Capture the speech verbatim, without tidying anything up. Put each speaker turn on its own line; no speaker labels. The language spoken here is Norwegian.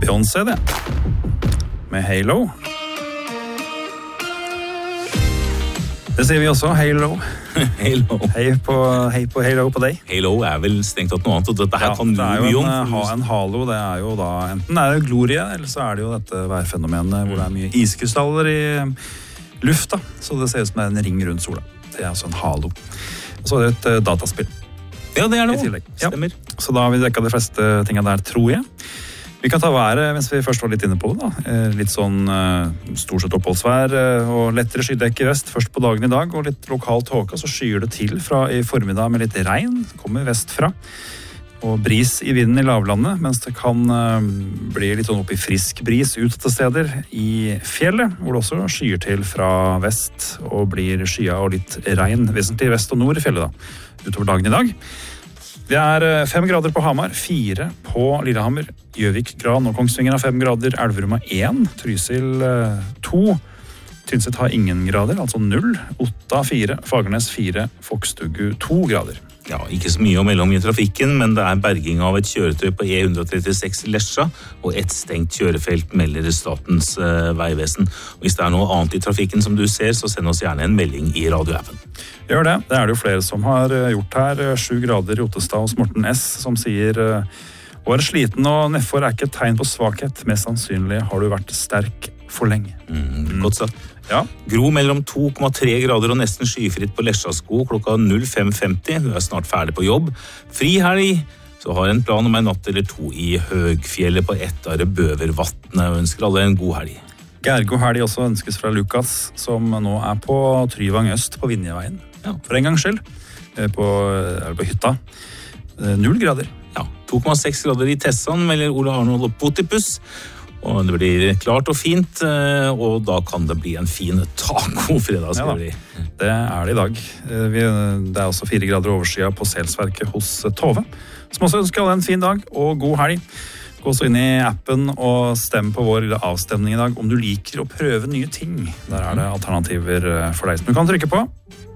Beyoncé det, med Halo. Det sier vi også, Halo.
Halo.
Hei på, hei på Halo på deg.
Halo er vel strengt tatt noe annet, og dette her
Ja,
kan
det er jo
mye om.
en, ha, en halo, det er jo da, enten er det glorie, eller så er det jo dette værfenomenet hvor det er mye iskrystaller i lufta, så det ser ut som det er en ring rundt sola. Det er altså en halo. Og så er det et uh, dataspill.
Ja, det er det
I
også.
tillegg. Ja.
Stemmer.
Så da har vi dekket de fleste tingene der, tror jeg. Vi kan ta været mens vi først var litt inne på det da. Litt sånn uh, stort sett oppholdsvær uh, og lettere skydekk i vest først på dagen i dag, og litt lokal tåke, så skyer det til fra i formiddag med litt regn, kommer vestfra, og bris i vinden i lavlandet, mens det kan uh, bli litt sånn opp i frisk bris ut til steder i fjellet, hvor det også skyer til fra vest, og blir skya og litt regn, vesentlig vest og nord i fjellet da, utover dagen i dag. Det er fem grader på Hamar, fire på Lillehammer, Gjøvik, Gran og Kongsvinger har fem grader, Elverum har én, Trysil to, Tynset har ingen grader, altså null, Otta fire, Fagernes fire, Fokstuggu to grader.
Ja, ikke så mye å melde om i trafikken, men det er berging av et kjøretøy på E ett trettiseks i Lesja, og et stengt kjørefelt melder Statens uh, vegvesen. Og hvis det er noe annet i trafikken som du ser, så send oss gjerne en melding i radioappen.
Gjør det, det er det jo flere som har gjort her, sju grader i Ottestad hos Morten S, som sier å være sliten og nedfor er ikke et tegn på svakhet, mest sannsynlig har du vært sterk for lenge.
Mm, godt sagt.
Ja.
Gro mellom to komma tre grader og nesten skyfritt på Lesjasko klokka null fem femti. Du er snart ferdig på jobb. Fri helg, så har en plan om en natt eller to i Høgfjellet på Ettare Bøvervatnet, og ønsker alle en god helg.
Gergo helg også ønskes fra Lukas, som nå er på Tryvang Øst på Vinjeveien. Ja. For en gangs skyld. På, på hytta. Null grader.
Ja, to komma seks grader i Tessan, melder Ole Arnold Potipus. Og det blir klart og fint, og da kan det bli en fin taco-fredag, skal det bli.
Det er det i dag. Det er også fire grader overskya på Selsverket hos Tove, som også ønsker alle en fin dag og god helg. Gå så inn i appen og stem på vår lille avstemning i dag om du liker å prøve nye ting. Der er det alternativer for deg som du kan trykke på.